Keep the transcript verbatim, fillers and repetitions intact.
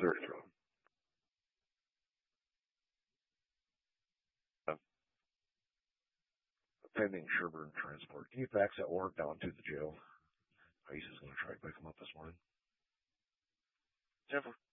thirty-three. Uh, pending Sherburne transport. Can you fax that warrant down to the jail? ICE is going to try to pick him up this morning. Jennifer.